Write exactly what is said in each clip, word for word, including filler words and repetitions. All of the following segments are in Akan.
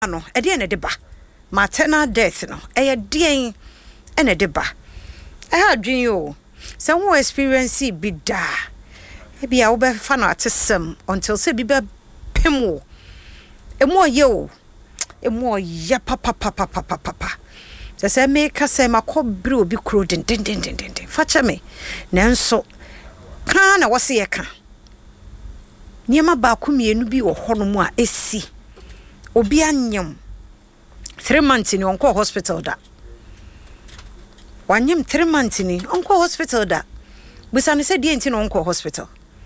no e de na de ba maternal death no e ye de en e de ba e ha dwen yo se wo experience bi da e bia wo be fa no atesem until se bi be pemo e mo ye o e mo ya papa papa papa papa se se me ka se makobri obi kro den den den den den fa che me nanso ka na wo se ye ka niema ba ku mienu bi wo ho no mu a esi obi anyam three months ni onko hospital da wanyam three months ni onko hospital da bisa ne se die nti no onko hospital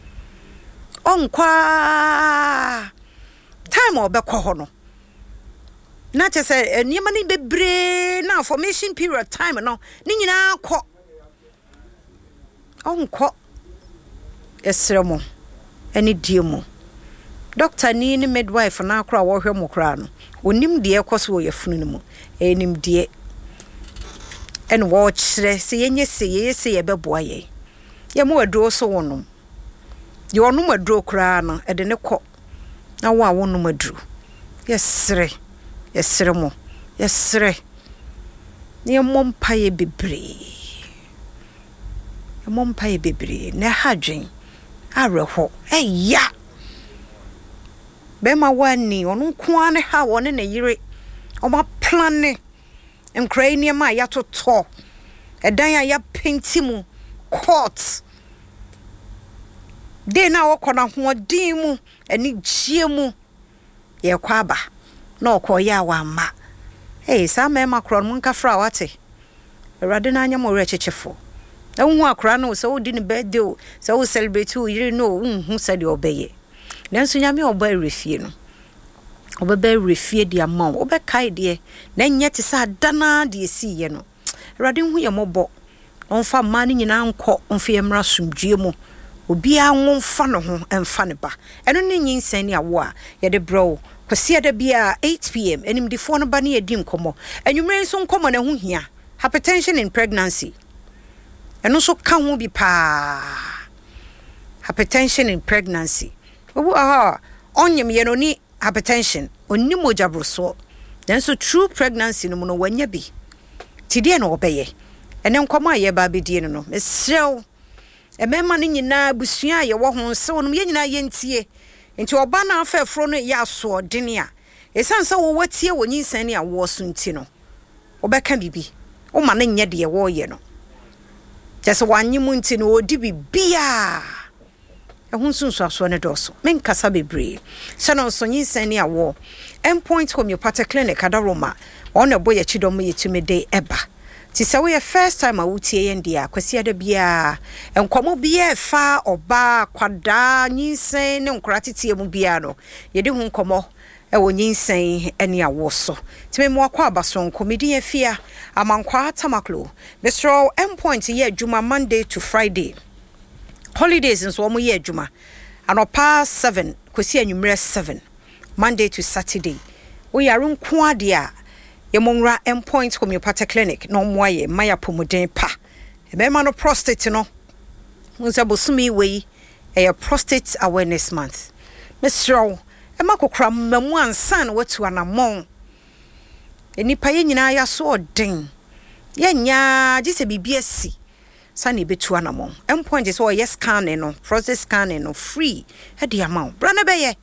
onkwa time obekọ ho no na che se niema ni bebre na formation period time no ni nyina akọ onkọ esremo eni diemo doctor ni ni midwife na akra wo hwe mo kra no onim de ekoso wo yafunu no mu enim de en wo kire se yenye se ye se ye beboa ye ye mo aduro so wonom ye onum aduro kra no e de ne kọ na wo a wonum aduro yesre yesre mo yesre ne mompa ye bebre e mompa ye bebre na hadwen areho eya bema wani onu kwa ne ha woni ne yire o ma plane enkrai ne ma ya toto edan ya ya painti mu court de na wo kona ho din mu ani gie mu ye kwa ba na okoya wa ma eh sa me ma kro mu nka fra wate erade na anya mo re chechefo ehun akra no so di ne birthday o so celebrate o yire no hu se de obeye nanso nyame oba refie no obeba refie de ama obe kai de na nya te sa dana de esi ye no erade hu ye mobo onfa ma ni nyina nko onfa ye mra sumdue mu obi a wonfa no ho emfa ne ba eno ne nyinsan ni awo a ye de bro kwase da bia eight p m enim de fo no ba ne ye di nkomo enwumre nso nkomo na hu hia hypertension in pregnancy eno so ka ho bi pa hypertension in pregnancy obu aha onyem ye no ni hypertension onni mojabroso then so true pregnancy no no wanya bi tidie no obeye ene nkomo aye ba bedie no no mesrew emema no nyina busua ye wo ho se wonum ye nyina ye ntie nti oba na afefro no ya so dene a esansa wo watie wonyin ne awo so nti no obeka bibi o ma na nye de wo ye no jese wanyim nti no odi bibia ehun sunsu aso ne doso men kasa bebre se no so nyin ne awo endpoint homeopathic clinic adaroma on e boye chidom yetumede eba ti se we first time a wutie ye ndia kwasi ada bia enkomo bia fa oba kwada nyinsen ne nkoratete mu bia no yede hu nkomo e wo nyinsen ene awo so ti me mo akwa abaso komedi ye fia amankwa tamaklo Mister endpoint ye adwuma Monday to Friday holidays nso mo ye adwuma anopa seven kwasi anwumre seven Monday to Saturday we are nko ade a yemonra endpoint homeopathic clinic no moaye maya pomuden pa ebema no prostate no unsa bosumi we e prostate awareness month mesro e makokra mamu ansan watu anamon enipa ye nyina ya so odin ye nya gise bibiasi sane betu anamon endpoint is o yes scan no prostate scan no free e de amount bra na beye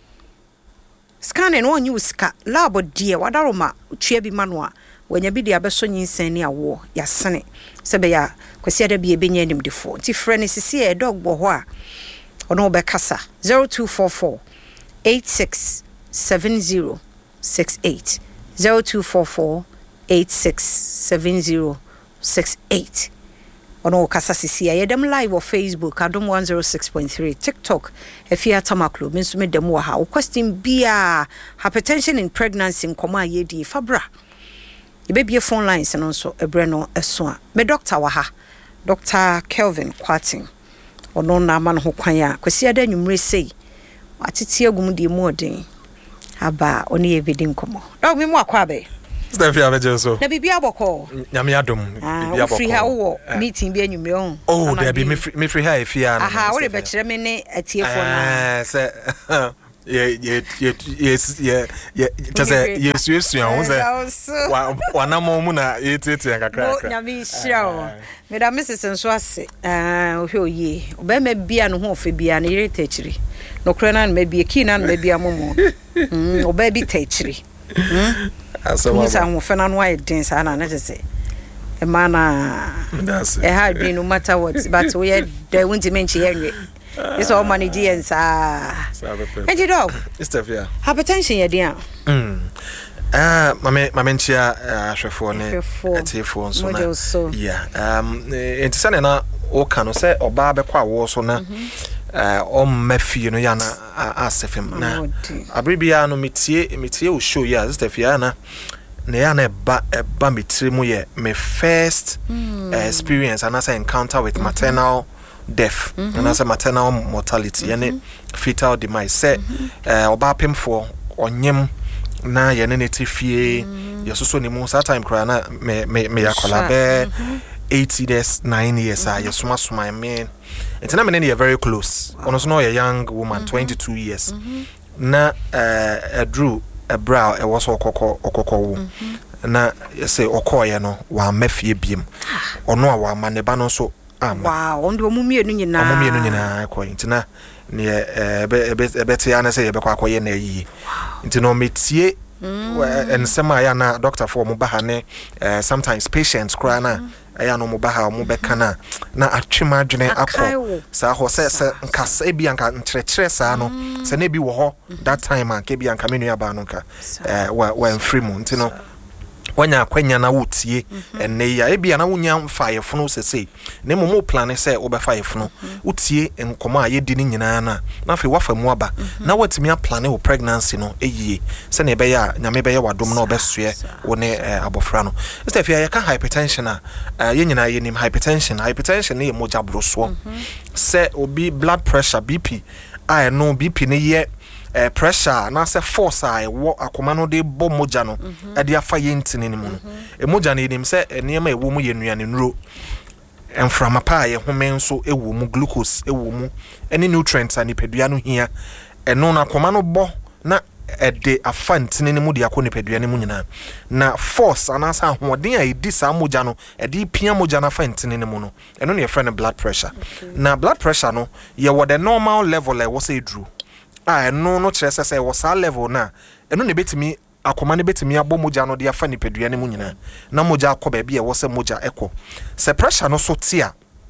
scan no onyu ska labo die wadaroma twa bi manoa wanya bi de abeso nyinsan ni awo ya sene sebe ya kwasi ada bi ebenya nim defo ti frene sisi e dog bo ho a ono be kasa zero two four four eight six seven zero six eight zero two four four eight six seven zero six eight ono kasa sisi ya dem live on Facebook adom one oh six point three TikTok efia tamaklo minso me dem wa ha o question bia hypertension in pregnancy nkoma yedi fabra ibebie phone lines no so ebre no eso a me doctor wa ha Doctor Kelvin Kwatin ono na ma no ho kwan a kwasi ada nwumre sei atete agum di mu odin aba oni ye bedi nkomo dog me mu akwa abe Steph ya beje so. Na bibia boko. Nyame adom bibia boko. Free ha wo meeting bi anwumre on. Oh, there be me free me free ha efia na. Aha, wo le be kire me ne atiefo na. Eh, se yeah yeah yes yeah yeah just say yes yes you know say wa wa na mo mu na yetete yan kakra kakra na mi hira o me da misses nso ase eh o hwe oye oba ma bia no ho ofe bia na yire techiri no kro na na bia ki na na bia momo mm oba bi techiri mm aso wa sa ho fe na no ai den sa na na say e mana that's e ha dream no matter what but we dey won't mention here it's all manage and sa and you know Stefia hypertension ye dia mm ah mame mame ntia ahwefo ne etefo nso na yeah um entisane na o kanu say oba bekwa wo so na eh o mafie no ya na asefem na abribia no metie metie o show ya Stefia na na ya na ba ba metire mu ye my first mm. uh, experience and as I encounter with mm-hmm. maternal death mm-hmm. and as a maternal mortality mm-hmm. yani fetal demise say eh oba pemfo onyem na ye ne netifie mm-hmm. ye soso ni mu that time kra na me me me yakola be mm-hmm. eighty days nine years mm-hmm. ah ye suma suma me entina me ne ye very close wow. ono so no ye young woman mm-hmm. twenty-two years mm-hmm. na uh, uh, drew a brow e was okoko okoko wo na say okoye no wa mafie biem ono a wa maneba no so am wow ondo omumienu nyina omumienu nyina ko ntina ne ebe ebe ebe ya na say ebe kwa akoye na yi ntino metie ensema ya na doctor for mo baha ne sometimes patients cry na aya no mo baha mo beka na na atwema adwene akọ sa ho se se nkasa bi anka nkyerɛkyerɛ saa no se na bi wo ho that time anka bi anka menu aba no nka eh wa mfiri mu ntino wanya akwanya na wotie enne ya ebi na wonya mfa yefono sese ne mo mo plan se wo be fa yefono wotie enkomo a yedi ni nyina na na fe wafa mu aba na watimi a plan wo pregnancy no eyie se na be ya nyame be ya wadom na obesoe wo ne abofra no Stefia ya ka hypertension a ye nyina ye nim hypertension hypertension ne ye moja broso se obi blood pressure B P a no B P ne ye Uh, pressure na se force ai wo akoma no de bo moja no e de afa ye ntini ni mu no e moja ne nim se enema ewo mu ye nuane nuro enframa pa ye home nso ewo mu glucose ewo mu eni nutrients ani pedua no hia eno na akoma no bo na e de afa ntini ni mu de akọ ni pedua ni mu nyina na force anasa ahoden a edi sa moja no e de pia moja na afa ntini ni mu no eno ne ye friend blood pressure okay. Na blood pressure no ye wo the normal level e wo say drew ah no no kire sese wo sa level na eno ne betimi akoma ne betimi abo moja no de afa ni pedua ne mu nyina na moja akoba bia wo se moja ekọ se pressure no so tia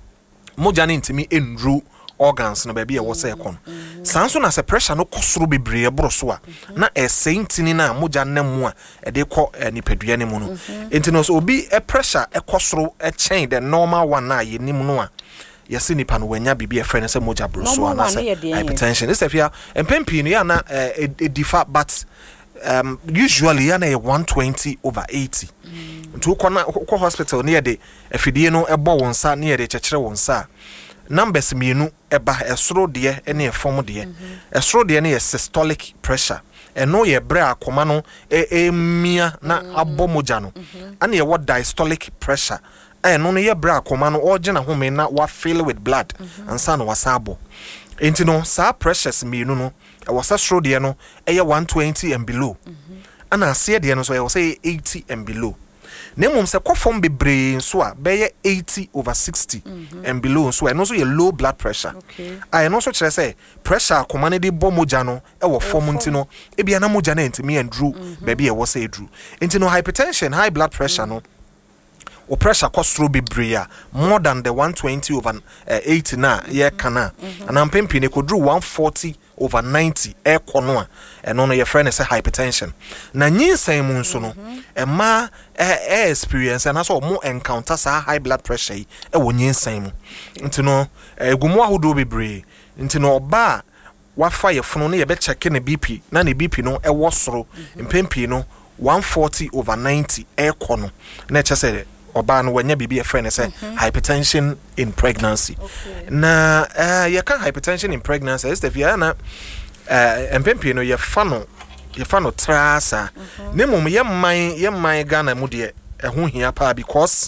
moja ne ntimi enru organs no ba bia wo se ekọ sanso na se pressure no kosoro bebre ebro so a na esentini na moja nnamu a e de kọ ni pedua ne mu no entino so obi e pressure ekosoro e chain the normal one na ye nim no a yesi nipa no wanya bibia e friend say moja broso ana say hypertension this if ya empempi no ya na e differ but um usually ya na one twenty over eighty ntu ko na ko hospital ne de afidie no ebo wonsa ne de chekere wonsa numbers mienu eba esoro de ene efom de esoro de ne systolic pressure eno ye bre akoma no e emia na abo moja no ana ye what diastolic pressure eh no no ye bra akoma no ogena home na wa fill with blood mm-hmm. and san wasabo enti no sa pressures mienu no e wasa sro de no e one twenty and below mm-hmm. ana ase de no so e wasa eighty and below na mum se kofom bebre so a be eighty over sixty mm-hmm. and below so e no so ye low blood pressure okay ai no so kire say pressure akoma ne de bo moja no e wo form enti no e bia na moja na enti me andrew mm-hmm. be bia wo say drew enti no hypertension high blood pressure mm-hmm. no o pressure kosoro bebrea more than the one twenty over uh, eighty na ye kana and am pempi ne kodru one forty over ninety e kono a eno no ye friend say hypertension na nyinsan mu nso no e ma e experience na so mo encounter sa high blood pressure e wo nyinsan mu ntino egumu ahodo bebre ntino oba wafa ye fono no ye be check ne B P na ne B P no e wo soro mpempi no one forty over ninety e kono na che say oba no wanya bibi e friend say mm-hmm. hypertension in pregnancy okay. Na uh, you can hypertension in pregnancy is if you na uh empempi no ye fa no ye fa no trasa ne mum ye man ye man Ghana mu de e ho hia pa because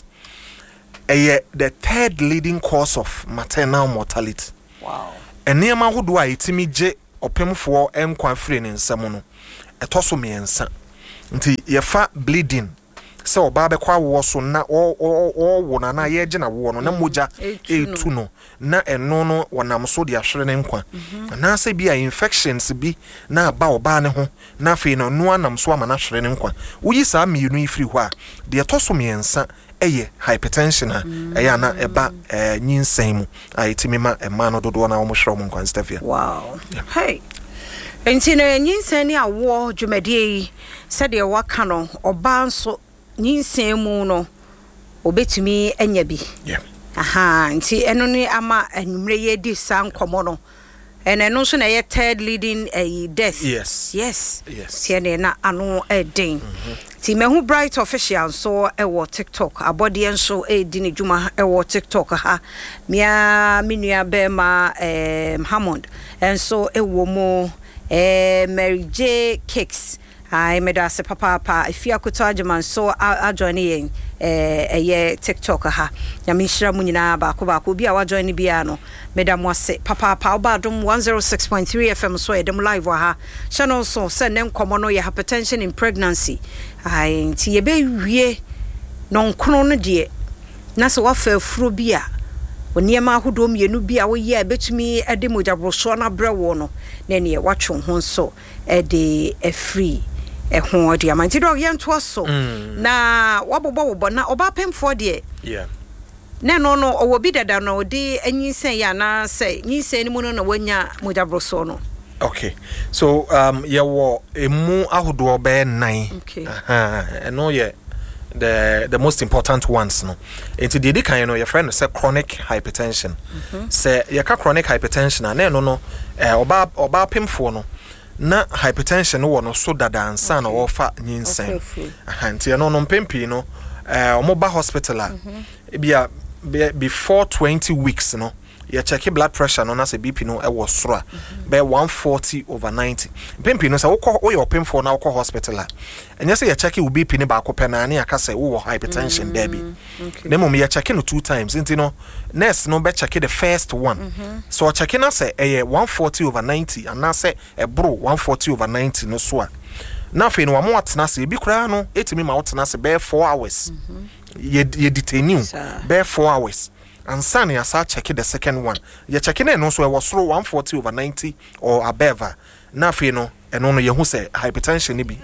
eh the third leading cause of maternal mortality wow eniema hodo a etimi je opemfo enkwa free ne nsam no etoso miensa nti yefa bleeding se oba be kwa wo so na o o wo na na ye gina wo no na moja etu no na eno no wonam so de ahwere ne nkwa na se bia infections bi na ba oba ne ho na fe no no anam so ama na hwere ne nkwa uyi sa mienu ifiri ho a de etoso miensa eye hypertension ha eya na eba eh, nyinsen mu ayetimi ma ema no dodo na wo hwere mu nkwa stafia. Wow. Yeah. Hey. Enti na nyinsen ni awo dwumadie se de waka no oba nso nyinsen mu no obetumi enya bi. Yeah. Aha, nti eno ni ama anwumre ye di san komo no. Ene no so na ye third leading a death. Yes. Yes. Yes. Ti ene na ano edin. Ti mehu bright official so e wo TikTok. Abode enso e di ne dwuma e wo TikTok ha. Mia minua be ma eh Hammond. Enso e wo mo eh Mary J Cakes. I made us a papa pa if you could charge man so I join in eh ye TikTok ha. Yamishra munina ba ko ba ko bia wa join bia no. Madam was papa pa ba dum one oh six point three F M so e dem live wa ha. Channel so send them komo no ye hypertension in pregnancy. Ai nti ye be wie no nkrono no de na se wa fa afuro bia oniema ahodo mienu bia wo ye betumi e de mojabroso na brewo no na ne watwe ho so e de e free e ho de amanti dog ye nto so na wabobo wobo na oba pemfo de yeah na no no owo bi dada no de anyisen ya na say nyisen ni mu no na wanya mojabroso no. Okay, so um ye wo emu ahodo be nine. Okay. Uh-huh. No ye the the most important ones no. Into the kind, you know, your friend say chronic hypertension. Mm-hmm. Say you ka chronic hypertension and no no eh oba oba pemfo no na hypertension no no so dada ansa na ofa nyinsen. Aha nti no no pempi no eh omoba hospital a bia before twenty weeks no you check blood pressure no na say B P no e was soro be one forty over ninety pempi no say wo wo your pemfo na wo hospital a enye say you check wo B P ne ba ko pena na aka say wo hypertension there bi na mom you check no two times nti no nurse no be check the first one mm-hmm. so check na say e one forty over ninety and na say e bro one forty over ninety no so a na fe no wa mo atena say bi kura no etimi ma wotena say be four hours mm-hmm. ye ye detain you be four hours and Sunny as I check the second one. You checking in also was through one forty over ninety or above. Now, you know, and only you who say hypertension, nibi.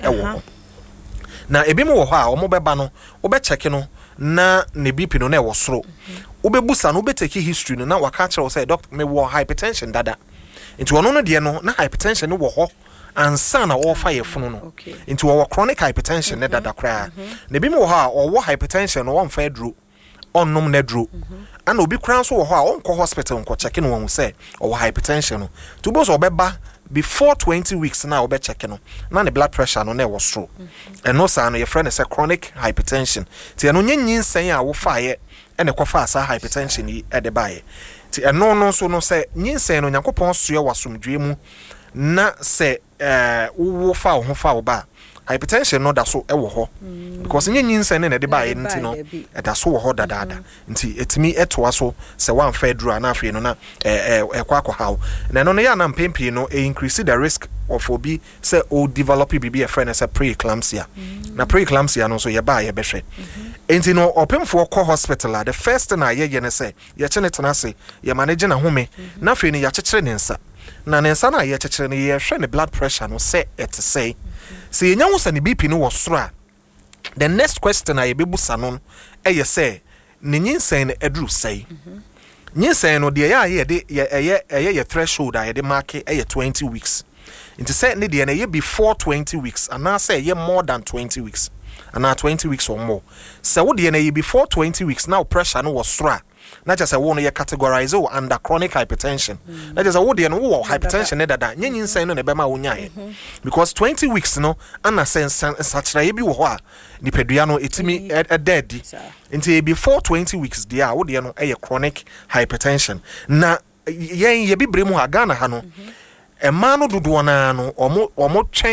Now, a bit more how or mobile bano, obe checking na ne B P no ne was through. Ube busa no be take history no na wakacha or say doctor me war hypertension dada. Into one on the no na hypertension no wo and sana or fire phone into our chronic hypertension ne dada cry. Ne be more how or what hypertension or one fair drew. On nom nedro and obi kran so wo ho a onko hospital nko check no won say or hypertension no to bo so obeba before twenty weeks na obe check no na ne blood pressure no na was stroke and no sa no your friend say chronic hypertension ti eno nyenyin sen a wo fa ye e ne kofa asa hypertension yi e de bae ti eno no so no say nyinsen no yakopon soe wasomdwe mu na say eh wo fa wo ho fa wo ba hypertension no da so e wo ho because nyen nyinsen ne de ba ye nti no e da so wo ho dadada nti etimi etoa so se wan fa duru na afie no na eh eh kwa kwa hawo na no no ya na mpempi no e increase the risk of obi say o develop bibi a friend as a preeclampsia na preeclampsia no so ye ba ye behwe nti no opemfo ko hospital the first thing I ye ye ne say ye chene tena se ye manage na home na afie no ya chekere ne nsa na ne nsa na ye chekere ne ye hwe ne blood pressure no say et say see you know say B P no was sora the next question I be busa no e ye say ne nyinsen no edru say nyinsen no de ya ye de ye ye ye threshold I de mark e ye twenty weeks into say ne de na ye before twenty weeks and now say ye more than twenty weeks and now twenty weeks or more so wo de na ye before twenty weeks now pressure no was sora na just a one ye categorize o under chronic hypertension na just a wo de no wo hypertension ne dada nyenyin sen no ne be ma wo nyae because twenty weeks no ana sense sachira ye bi wo ho a nipadua no etimi e dead until before twenty weeks dia wo de no e chronic hypertension na yen ye bi bremu ha Ghana ha no e ma no dodo na no omo omo twen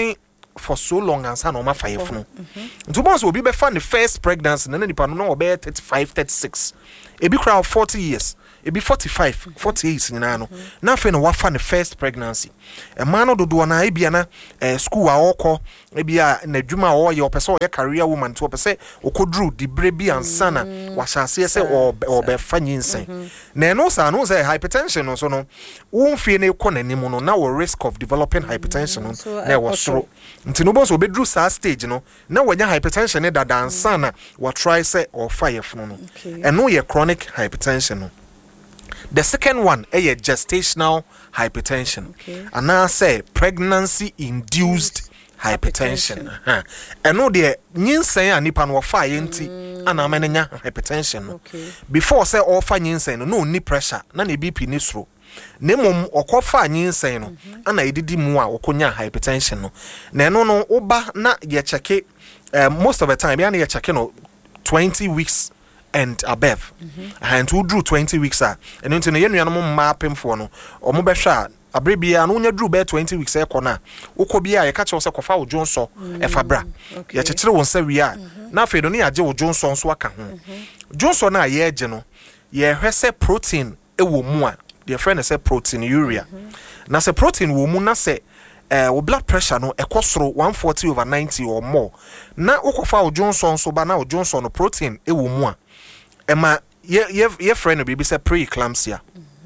for so long and san oma five no nti bonso obi be fa the first pregnancy na nipa no no be thirty-five thirty-six ebi kra forty years ebi forty-five forty-eight nyina no na fe no wafa the first pregnancy e man no dodo na ebia na eh, school a okọ ebia na dwuma o ye opese o ye career woman to opese okodru di brebi ansana wa hyase se o be fa nyinsen na no sa no say hypertension no so no wo mfie na ekọ nanim no na wo risk of developing hypertension no na wo soro nti no bonso obedru sa stage no na wanya hypertension ne dada ansana wa try say or fire funu no and no ye chronic hypertension no. The second one is a gestational hypertension. Okay. And I say pregnancy induced hypertension. hypertension. And no the nyinsen a nipa no fa yenti ana amenya hypertension. Okay. Before say all fa nyinsen no ni pressure na ne B P ni sro. Nemom okofa nyinsen no ana edidi mu a okonya hypertension no. Na no no oba na ye check uh, most of the time ya na ye check no twenty weeks and above. Mm-hmm. And who drew twenty weeks are and into the union mapping for no or mobesha a baby and when you drew bear twenty weeks a corner ukobia a catch also cofa Johnson a fabra yet a won't say we are now fedonia Joe Johnson swaka Johnson a ye general ye hese protein a woman dear friend say protein urea now say protein woman say uh blood pressure no e kosoro one forty over ninety or more na ukofa Johnson so ba na Johnson no protein e woman Emma, ye ye ye friend be say pre-eclampsia.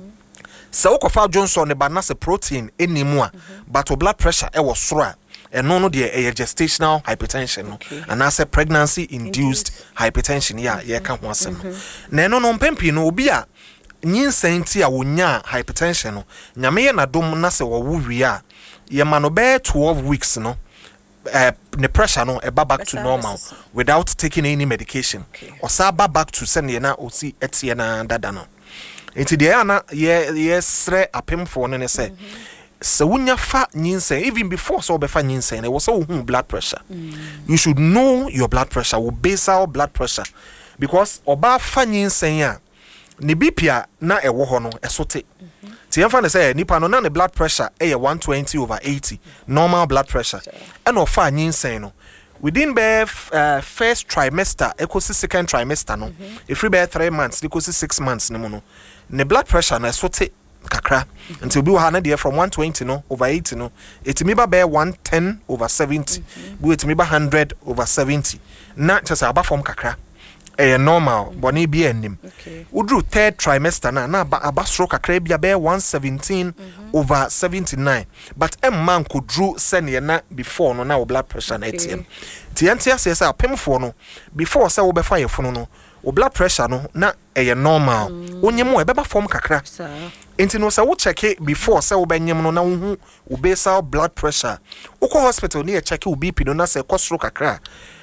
So ukofa Johnson ne ba na se protein enimu a but blood pressure e was soro and no no the a gestational hypertension no and I say pregnancy induced hypertension ya ye ka ho asem na no no mpempi no obi a nyinsen ti a wonya hypertension no nyame ye na dom na se wo wi a ye ma no be twelve weeks no Uh, the pressure no eba back to normal without taking any medication or sa back to send ye na osi etie na dada no enti de ana ye ye sre apem for no ne say so wunya fa nyinsen even before so be fa nyinsen e wo so hu blood pressure mm. You should know your blood pressure wo basal blood pressure because oba fa nyinsen a ne B P a na e wo ho no esote ti yamfa say nipa no na ne blood pressure e one twenty over eighty normal blood pressure and of fa nyinsen no within be uh, first trimester equals second trimester no mm-hmm. If we be three months equals six months ne mu no ne blood pressure na esote kakra mm-hmm. Until we ha na there from one twenty no over eighty no etimi ba be one ten over seventy mm-hmm. We etimi ba one hundred over seventy na chese aba form kakra eh normal boni bi enim okay. Udru third trimester na na abasro kakra bia be one seventeen mm-hmm. over seventy-nine but em man ko drew sene na before no na blood pressure na etiem tiantia se say apemfo no before say wo be fa yefo no o blood pressure no na eh normal mm. Onyem e beba form kakra enti no say wo check before say wo benyem no na wo hu wo basal blood pressure wo ko hospital ni e check wo B P no na say kosro kakra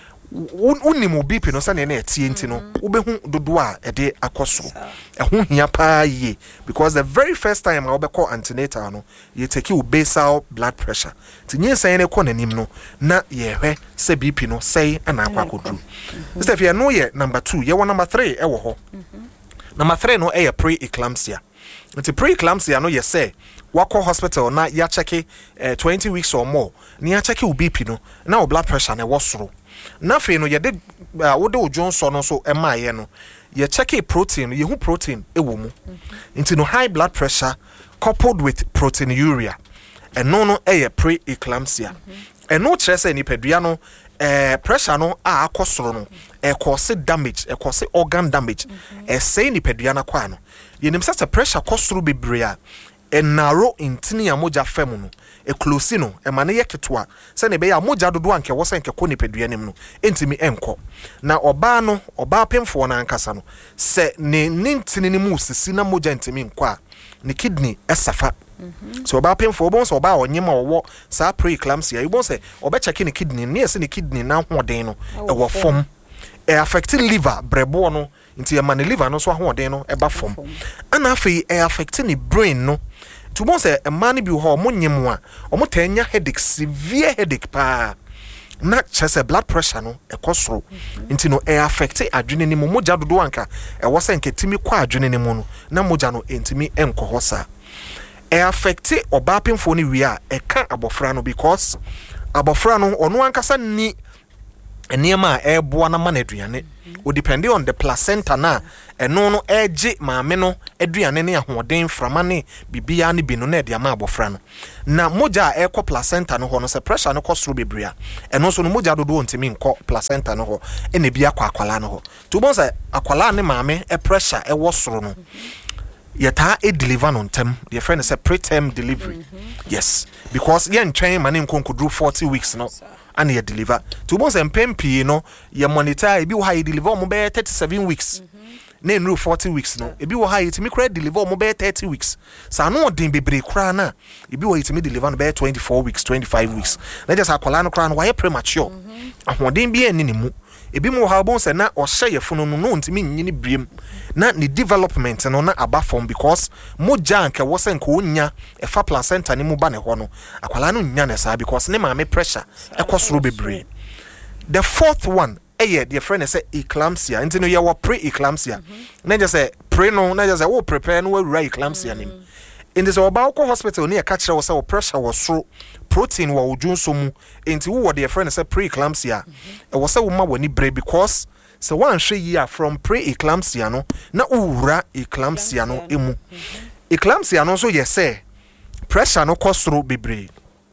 unimu B P no sa ne na etie nti no ubehu dodo a ede akosoro ehun hia pa ye because the very first time I obekọ antenatal no ye take you basal blood pressure tinye san ne kọ nanim no na ye hwe se B P no sei ana akwa kodru Mister Fia no ye number two ye number three e wo ho number three no e pre-eclampsia nti pre-eclampsia no ye say wako hospital na ya check uh, twenty weeks or more ni ya check u B P no na o blood pressure na wosoro na fe no ye de uh, wo de Johnson no so ema ye no ye check protein ye hu protein e wo mu mm-hmm. Nti no high blood pressure coupled with proteinuria and no no e pre-eclampsia mm-hmm. And no chese ni pedua no eh pressure no a akosoro no e cause damage e cause organ damage mm-hmm. E say ni pedua na kwa no ye nim say pressure kosoro bebre a e narrow intini ya moja femu no e close no e mane ye ketwa se ne be ya moja dodo anke wo se nke ko nipadua nim no entimi enko na oba no oba pemfo na ankasa no se ne nintini ni mu sisi na moja entimi enko a ne kidney esafa mm-hmm. So oba pemfo obon so oba onyema owo sa pre-eclampsia ibon se oba check ne kidney ne se ne kidney na hoden no e wo fom e affect liver brebo no nti e mane liver no so hoden no e ba fom ana afei e affect ni brain no to bon say a man bi ho mo nyem a omo tanya headache severe headache pa na chese blood pressure no e kosoro nti no e affect adwene ni mo moja dodo anka e wo se nketimi kwa adwene ni mo no na moja no entimi enko hosa e affect obapemfo ni wi a e ka abofra no because abofra no ono ankasa ni enema eboa na ma na aduane o depend on the placenta na eno no eje maame no aduane ne ahoden frama ne bibia ne binu na de ama abofra no na moja ekọ placenta no ho no se pressure no kosoro bebria eno so no moja dodo ntimi nkọ placenta no ho ene bia kwa akwala no ho to bon se akwala ne maame e pressure e wo soro no yeta e deliver no ntem the friend say preterm delivery mm-hmm. yes because yen train man nko do forty weeks no and ye deliver to bon se mpempi no ye monitor e bi wo ha ye deliver mo be thirty-seven weeks mm-hmm. na enru forty weeks no e bi wo ha ye timi kra deliver mo be thirty weeks sa no odin bebre kra na e bi wo ye timi deliver no be twenty-four weeks twenty-five weeks na just akola no kra no why premature mm-hmm. ahodin bi eni ni mu ebi mu ha bon se na o hye ye funu no no ntimi nyini briem na ni development no na aba form because moja anke wo se nko onya e fa placenta ni mu ba ne ho no akwala no nya na sa because ne maame pressure e kosoro bebre. The fourth one eh the friend say eclampsia ntino ye wo pre eclampsia mm-hmm. na just say pre no na just say wo prepare no wa eclampsia nim in this about hospital near catch wo say wo pressure was so protein wa ojunso mu enti wo the friend say pre-eclampsia e wo say wo ma wani bre because so one hwe yi from pre-eclampsia no na owura eclampsia no emu eclampsia no so ye say pressure no kosoro bebre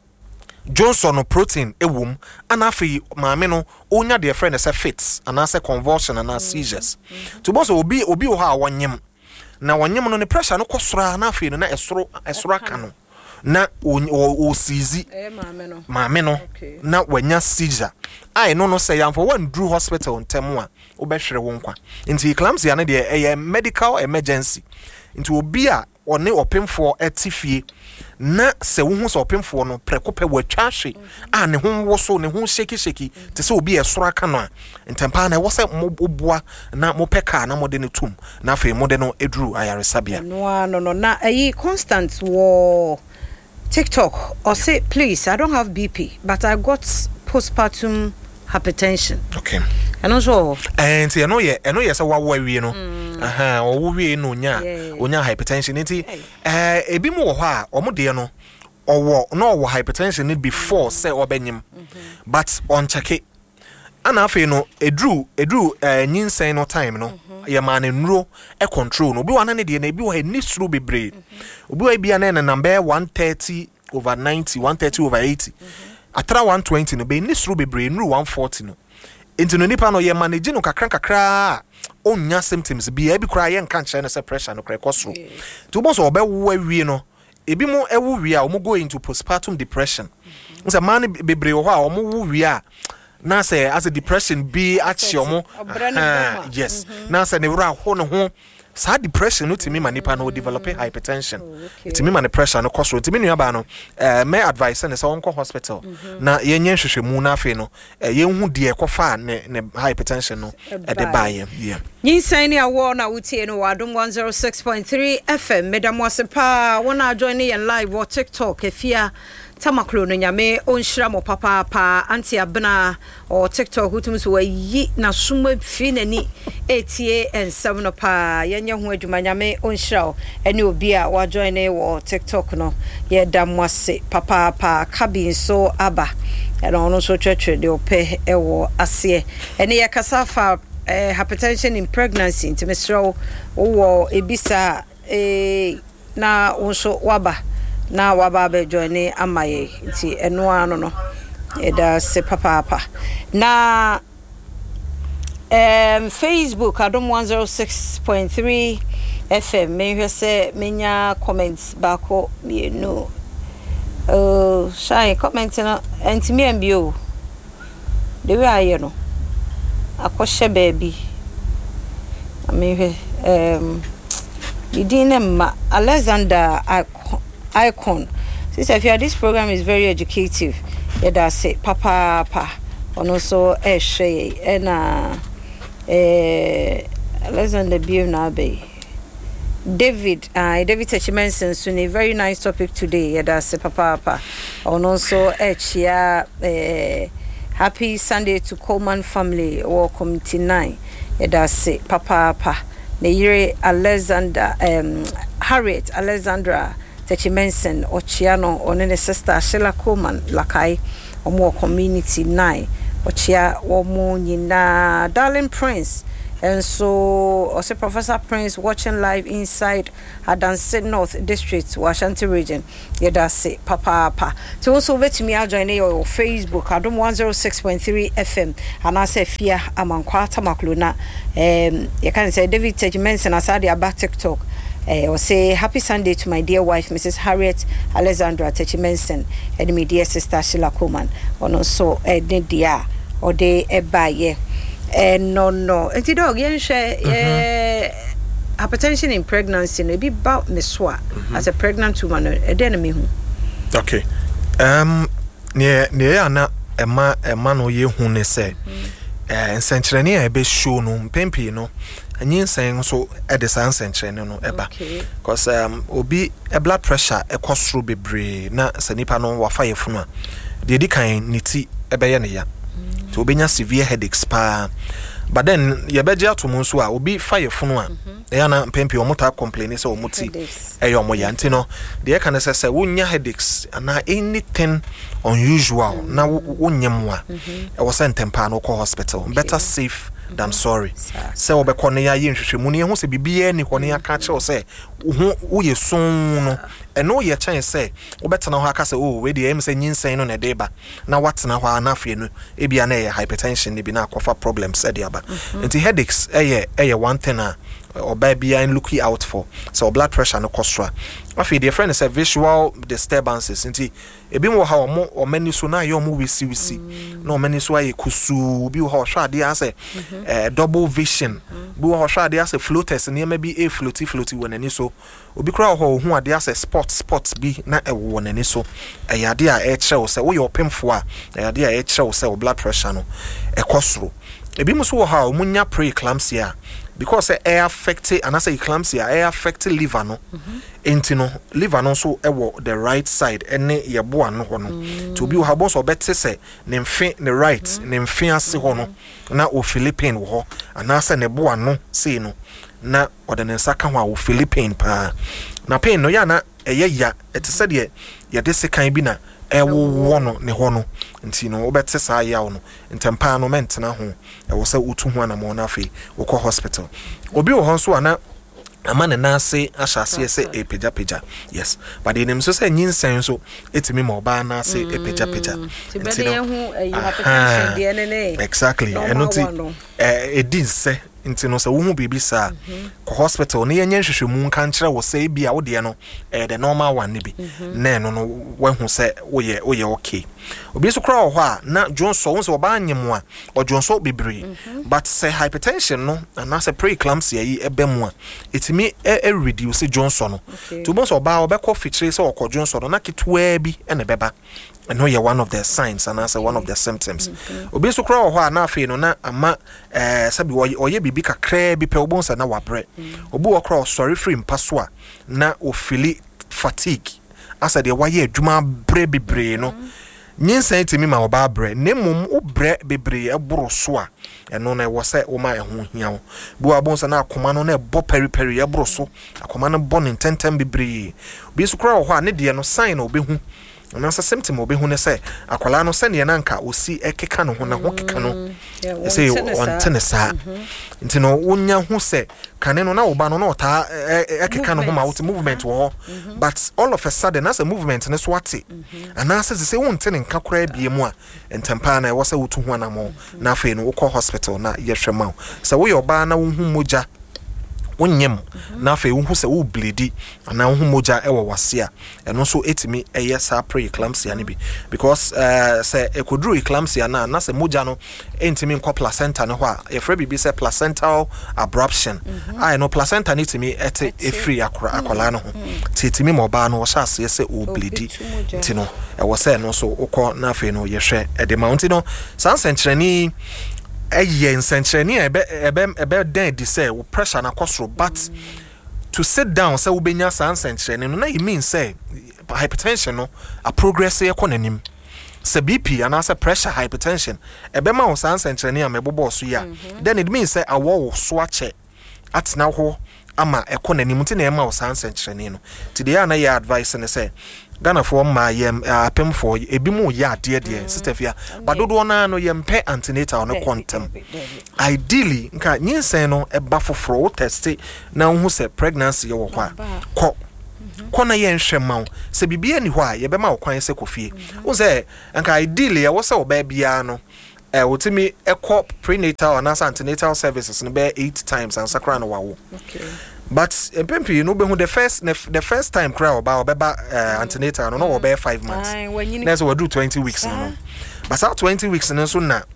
Johnson no protein ewum ana afi maame no onya the friend say fits ana say convulsion ana seizures to boss obi obi wo ha wonyem na wonyem no ne pressure no kosoro na afi no na esoro esoro aka no na o sizi eh maame no maame no na wanya seizure ai no no say amfo one drew hospital ntemu a obehwere wo nkwa nti eclampsia na de eh medical emergency nti obi a one opemfo etifie na se wo hu so opemfo no prekope watwa hwe a ne ho wo so ne ho sheki sheki te se obi esoro aka no a ntempa na wo se moboa na mopeka na mode ne tum na afi mode no edru ayaresabia no no no na ayi constant wo TikTok or say please I don't have B P but I got postpartum hypertension. Okay. And also and you know yeah, I know yes wa wa wie no. Aha, o wo wie no nya onya hypertension nti eh ebi mu wo ho a omo de no owo no owo hypertension before say obenyim. But on check it ana afi no edru edru eh nyinsen no time no ye man nro e control no obi wana ne de na ebi wo ha ni suru bebre obi wa bia na na number one thirty over ninety one thirty over eighty atra one twenty no be ni suru bebre nru one forty no enti no nipa no ye manage no kakran kakra onya symptoms bi e bi kra ye nka nche no se pressure no kra kosoro to bo so obe wo awie no ebi mu ewu wie a omo go into postpartum depression nse man bebre wo ha omo wo wie a na say as a depression be achiomo uh, yes mm-hmm. na say ne wura ho no ho sa depression no timi manipa no develop hypertension oh, okay. Timi man pressure no cause timi nua ba no eh my advice na say onko hospital mm-hmm. na yenye hwehwemu na afi no eh, yenhu de ekofa ne, ne hypertension no e de baye yeah nyinsan ni awo na wutie no wadom one oh six point three F M medam wasepa wona join in live on TikTok efia tamaklo no nyame onhira mo papa pa anti abna o TikTok hutum so yi na suma fi nani etie ensem no pa yenye ho adwuma nyame onhira ene obi a wa join e wo TikTok no ye damwase papa pa kabin so aba ene ono so twetwe de ope e wo ase ene ye kasafa eh, hypertension in pregnancy into Mister wo ebisa eh, na onso waba na waba be join amaye nti eno ano no eda se papa papa na um Facebook adom one oh six point three F M me hwe se menya comments bako me no uh shy comment na enti me ambio de we aye no akoshe baby me hwe um idine ma Alexander Icon. Since I feel this program is very educative, yeah, that's it. Papa, papa, and also eh, she, and uh, eh, Alexander Bionabe, David, uh, David Techimenson, soon a very nice topic today. Yeah, that's it. Papa, papa, and also eh, yeah, eh, happy Sunday to Coleman family or committee nine. Yeah, that's it. Papa, papa, Neyire Alexander, um, Harriet Alexandra. Techimenson Ochiano on the sister Sheila Coleman Lakai omo community nine ochia omo nyina Darling Prince. And so, also Professor Prince watching live inside Adanse North District, Washanti Region. Yeah, that's it, Papa. Papa. So also let me join your Facebook. Adom one oh six point three F M. And I say fear among quarter makluna. Um, you can say David Tejimenson asadi about TikTok. Uh, or say happy Sunday to my dear wife, Missus Harriet Alexandra Techimenson, and my dear sister Sheila Coleman. And also, eh, dia or de ebaye. Eh no no enti dog yen share eh hypertension in pregnancy no be about meswa as a pregnant woman e den me hu. Okay. Um ne ne ya na ema ema no ye hu ne se eh nsenkyerene a be show no mpempi no anyinsen so e de san nsenkyerene no eba because um obi a blood pressure e kwosoro bebre na sanipa no wafa yefunu a de di kan niti e be ye ne ya to obenya severe headaches pa but then ye beje atomo so a obi fire funu a e ya na mpempi omota complain say omuti e yo moya nti no de ka na say wonya headaches na anything unusual na wonyem a e wo say ntempa no ko hospital better safe than sorry say obekọ ne ya ye nhwehwemu ne ho se bibia ni ho ne ya ka che say wo ye son no eno ye chan say obetena ho aka say oh we dey em say nyinsen no na deba na watena ho anafie no e bia na ye hypertension ne bi na akofa problems e dey aba nti headaches eh eh one thing a or baby and looking out for so blood pressure no costra afi the friend say visual disturbances nti ebi mo ha omo o mani so na yo mo wisi wisi no mani so aye kusu bi ho hwa de ase eh double vision bi ho hwa de ase floaters ne ma bi e floaty floaty wonani so obi kra ho hu ade ase spot spots bi na e wonani so e yade a e kire say wo yo pemfo a e yade a e kire say blood pressure no e kosro ebi mo so ha o munya preeclampsia because air affect and I say eclampsia air affect liver no enti no liver no so e wo the right side ene ye boa no ho no to bi wo habo so bete say ne mfe ne right ne mfe ase ho no na o Philippine wo ho ana say ne boa no sei no na ode ne nsaka ho a o Philippine pa na pain no ya na eye ya ete say de ye de sekan bi na e wo no ne ho no nti no obetse saa yawo no ntempa no mentena ho e wo se utu ho anamo na afi wo ko hospital obi wo ho so ana ama ne na ase ahyase se e peja peja yes but the name so say nyinsen so etimi ma oba na ase e peja peja nti no hu hypertension de ne ne exactly enoti eh edin se nti no se wo hu bibi sa ko hospital ne yenye hwehwemu nka nkere wo se bia wo de no eh the normal one ne bi na no no wo hu se wo ye wo ye okay obi so kra wo ho a na Johnson wo se wo ba anyem a o Johnson bebre but say hypertension no na say preeclampsia yi ebemu a etimi e reduce Johnson no to bo so ba wo be ko fitire se wo ko Johnson no na kitwa bi e ne beba and no you one of the signs and also one of the symptoms obi so kra wo ho a na afi no na ama eh sabi oye bibi kakra bi pe obonsa na wabre obi wo kra sorry free mpaso a na o feel fatigue asa de waye adwuma bre bebre no nyinsan timi ma oba bre nemum o bre bebre eboro so a eno na wo se wo ma eho hia wo bi wa bonsa na akoma no na ebo peri peri eboro so akoma no bon intentem bebre bi so kra wo ho a ne de no sign obehu na sa symptom obehu ne se akwala no se ne na nka osi ekeka no ho na ho keka no say on tenesa nti no wonya hu se kane no na wo ba no na ota ekeka no ho ma wo movement wo but all of a sudden as a movement ne so ate and na say say won tene nka kora bie mu a entempa na wo se wotu ho na mo na afi no wo call hospital na ye hwema so wo yo ba na wo hu moja wonyem na afi wo hu se wo bleedi na wo hu moja e wo wase a eno so etimi eye sa preeclampsia ne bi because uh say ekodru eclampsia na na se moja no entimi nkọ placenta no ho a e fra bibi se placental abruption I no placenta ne timi ete e free akora akola no ho titimi mo ba no wo sha ase se o bleedi nti no e wo se no so ukọ na afi no ye hwe e de mount no san senkyerani eye nsenkyerani ebe ebe ebe den di say wo pressure na kosoro but to sit down say wo benya san senkyerani no na it mean say hypertension no a progress e konanim say B P and as a pressure hypertension ebe ma wo san senkyerani a mebobo so ya then it means say awo wo so ache atena ho ama ekonanim nti na e ma wo san senkyerani no today na your advice ne say Ghana for ma yem apem for ebi mu ya de de sister fia but dodo na no yem pe antenatal no quantum ideally nka nyinsen no eba foforo test na hu se pregnancy wo kwa ko kona ye nhwe ma se bibia ni ho a ye be ma okwan se kofie wo se nka ideally ye wo se oba bia no eh wotimi ekọ prenatal and antenatal services no be eight times and sakra no wawo okay. But empempi no be who the first the first time cry about obeba uh, antenatal no no obe five months. Next we do twenty weeks no. But that twenty weeks no so na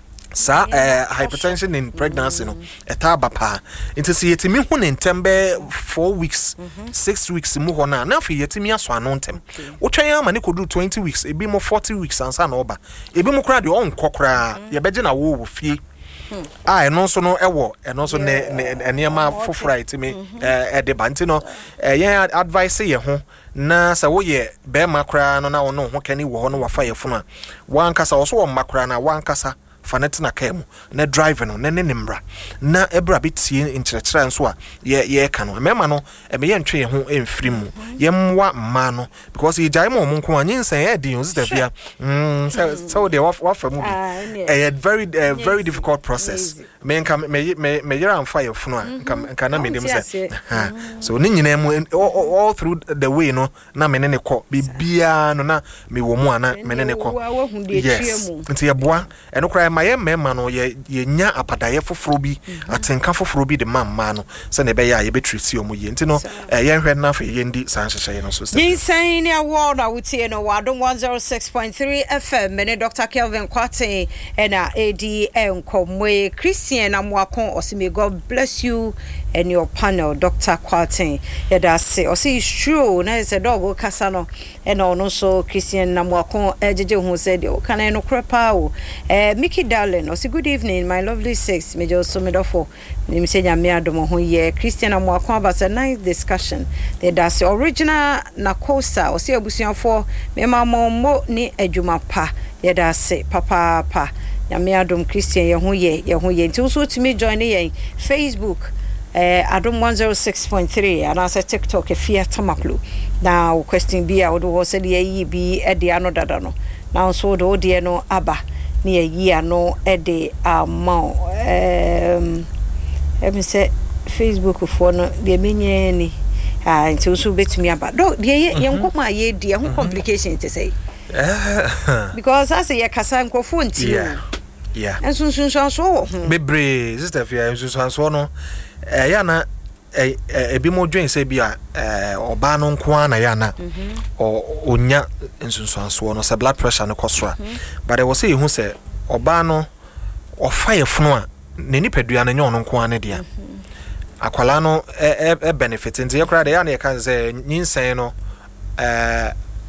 sa uh, hypertension in pregnancy no etaba pa. Into see yetimi hu ntembe four weeks, mm-hmm. six weeks mu ho na na fi yetimi aso ano ntem. Wo twan ama ne ko do twenty weeks, ebi mo forty weeks ansa na oba. Ebi mo kra de on kokra, ye beje na wo wo fie. Ah, and also no ewo, and also ne ne niema fofora itimi eh de banti no eh yen advice ye ho na sa wo ye be makra no na wo no ho kani wo ho no wa fa ye funu a wan kasa wo so wo makra na wan kasa fanet na kemu na drive no ne ne nimra na ebra bitie inkyerkyerɛ nso a ye ye ka no mema no e me ye ntwe ye ho emfiri mu ye mwa ma no because ye jai mo nko anyinsan e di use the mm so so they wa fa mu bi a very uh, very difficult process me nka me me me yera amfa ye funu a nka nka na me dem say so ni nyina mu all through the way no na me ne ne kɔ bibia no na me wo mu ana me ne ne kɔ yes nti ye boa eno kra maye mema no ye ye nya apadaye foforo bi atenka foforo bi de mamma no se ne be ya ye betrisi omo ye nti no ye hwe na fa ye ndi san hyehye no so ni san ni award na wutie no wadom one oh six point three F M me Doctor Kelvin Kwate ena A D enkomwe Christian Amwakon osime God bless you and your panel Doctor Kwate ye da say o say it's true na is a dog kasa no and ono so Christian Amwakon ejeje hu say de o kana no krepa o eh Mickey darling o say good evening my lovely six me just so me do for me say nya me adom ho ye Christian Amwakon about a nice discussion they da say original na kosa o say abusuafo me mama mo ni adwuma pa ye da say papa pa nya me adom Christian ye ho ye ye ho ye nti so to me join ye Facebook eh adom one oh six point three and as a TikTok e fia tamaklu now question be out wo say ye bi e de ano dada no now so do de no aba ni ye ano e de amount um let me say Facebook for no de menye ni ah nti so betumi aba do de ye yenkoma ye de ho complication to say because as ye kasa nkofo nti yeah yeah and so so so bebre sister fia so so no eh ya na eh ebi mo dwen se bia eh oba no nko na ya na o onya nsunsuanso no se blood pressure no kosora but I was say hu se oba no o fire funu a ne nipadua na nyo no nko na dia akwala no e benefit nti ye kra de ya na ye kan se nyinsen no eh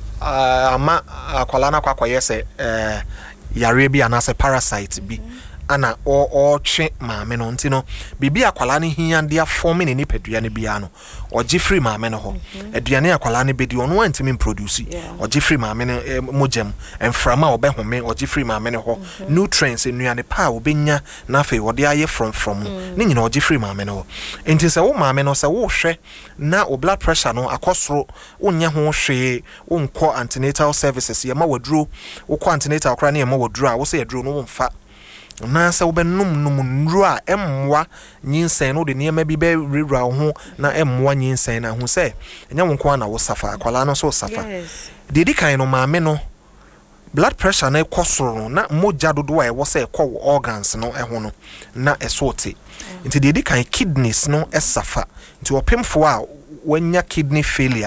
ama akwala na kwakwaye se eh yare bi anase parasite bi ana o o twe maame no ntino bibi akwala ne hiande afome ne nipadua ne bia no o gifree maame no ho aduane akwala ne bedi ono antimi produce o gifree maame ne mojem enframa obehome o gifree maame ne ho nutrients enuane pa obenya na fe wode aye from from ne nyina o gifree maame no enti se wo maame no se wo hwe na o blood pressure no akosoro onye ho hwe onko antenatal services ye ma waduro wo ko antenatal akra ne ye ma waduro a wo se yaduro no wo mfa na sa obenum num nru a emwa nyinsen no de niema bi be rewra ho na emwa nyinsen na ho se enya wonko na wo safa akwala no so safa de di kan no maame no blood pressure na ekosoro na moja dodo a e wo se ekọ organs no eho no na esote nti de di kan kidneys no esafa nti opemfo a wanya kidney failure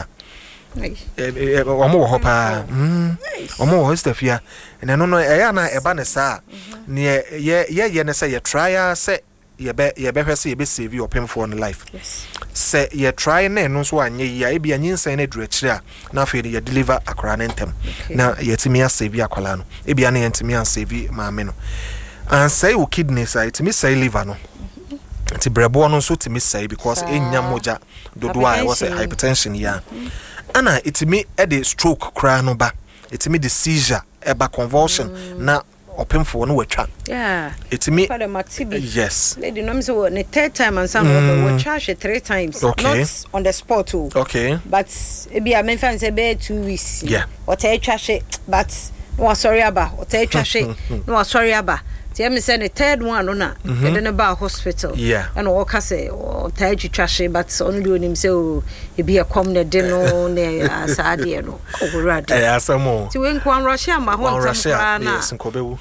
eh omo ho pa mm omo ho stafia na no no e ya na eba ne sa ne ye ye ye ne say ye try say ye be ye be hwese ye be save opemfo on life say ye try na no so anye ya e bia nyinsan na duru akire a na afi ye deliver akora ne ntem na ye timi a save akwala no e bia na ye timi a save maame no and say o kidneys a timi say liver no nti brebo no so timi say because enya moja dodo a was hypertension ya ana itimi e de stroke kra no ba itimi de seizure eba convulsion mm. na opemfo no watwa yeah it me for the matibi yes lady no me say the third time and some mm. we charge three times okay. not on the spot too okay but e be a me fan say be two weeks yeah or tell charge but no sorry aba or tell charge no sorry aba tell me say the third one no na e dey ba hospital yeah and work say or tell you charge but only do him say o e be a come na de no na asade no ogurade eh asamo ti we nkwan Russia ma ho ntam na yes nkobewu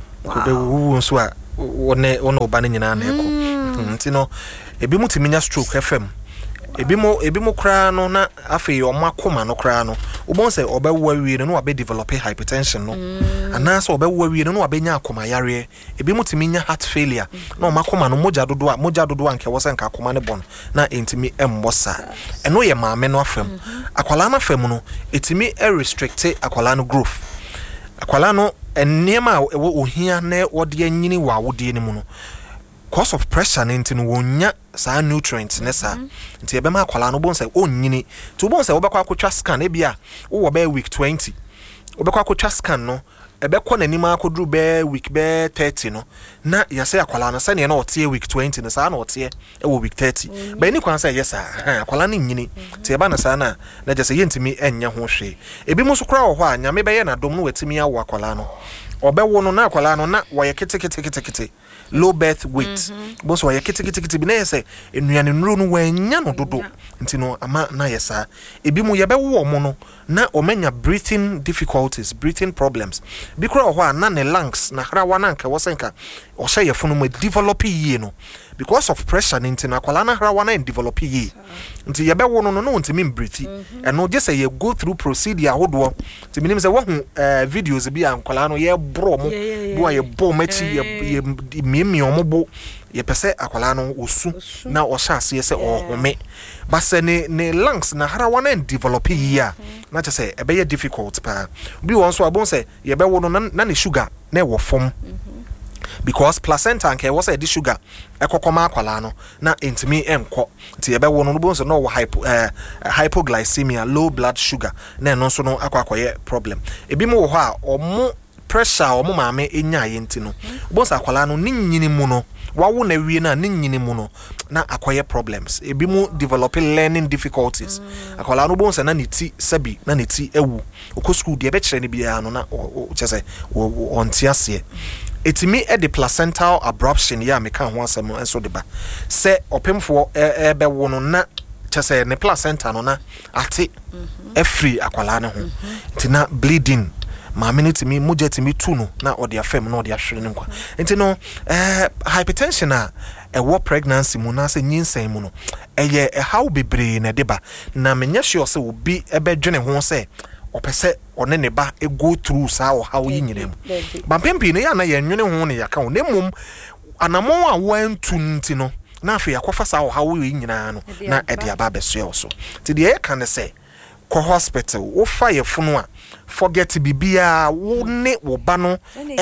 nkobewu nso a wone wone oba na nyina na eko nti no ebi mutimi nya stroke F M ebi mo ebi mo kra no na afi o makoma no kra no ubon se obewu awie no wa be develop hypertension no ana so obewu awie no wa be nya akoma yare ebi mutimi nya heart failure na o makoma no moja dodo a moja dodo anke wo se nka akoma ne bon na entimi emmosa eno ye maame no afam akwala na afam no etimi e restrict akwala no growth akwala no enema ohia na wode anyini wa wode ni mu no cause of pressure nti no wonya sa nutrients ne sa nti e be ma akwala no bon say onyini to bon say wo be kwa akotwa scan e bia wo be week twenty wo be kwa akotwa scan no e be kɔ nanima akodru be week be thirty no na ya say akwala no say ne na ote week twenty no sa na ote e wo week thirty ba ni kwan say yes ah akwala no nyini nti e ba na sa na na je say yentimi enya ho hwe e bi mu so kra wo hɔ a nyame be ye na dom no watimi awo akwala no obewo no na akwala no na wo ye kete kete kete kete low birth weight mm-hmm. Boso wa yakiti kiti kiti bina yese enuane nuru no wanya no dodo nti no ama na yesa ebi mu yebe wo mo no na omenya breathing difficulties breathing problems bikura ho a na ne lungs na hra wana nka wosenka o hye yefunu mu develop yie no because of pressure nti na kwala na hra wana develop yie nti yebe wo no no no ntimi breathe and no just say you go through procedure hodo nti minim say wo hu videos bi an kwala no ye bro mo bo ye bo machi ye miemi omobo ye pese akwala no osu na o hase ye se o home base ne ne lungs na hara wana develop yia na che se ebe ye difficult pa bi won so abon se ye be wo no na ne sugar na wo fom because placenta anke wo se di sugar ekokoma akwala no na entimi enko nti ye be wo no bon so no wo hypo uh, hypoglycemia low blood sugar na no so no akwakoye problem ebi mo wo ho a omo pressure omo maame enya ye nti no bon sa akwala no ninyini mu no wawo na wie na ninyini mu no na akoye problems ebi mu developing learning difficulties mm. akwala no bon sa na niti sabi na niti ewu okọ school de be kire ne bia no na o chese on tiase etimi e the placental abruption ya meka ho asem enso de ba se opemfo e be wo no na chese ne placenta no na ate mm -hmm. e free akwala ne ho mm -hmm. tina bleeding ma minute mi mujeti mi tu no na odi afem na odi ahwere nkwa enti no eh hypertension a e wo pregnancy mu na se nyinsan mu no eye e how bebre na deba na menya sure se obi e be dwene ho se opese one ne ba e go through sa o how yinyere mu ba pempi ne ya na ye nwene ho ne ya ka ne mum anamon a wantu nti no na afi akofa sa o how yinyina no na e dia ba beso so ti de e kan se ko hospital wo fa ye funu a forget bibia wo ne wo ba no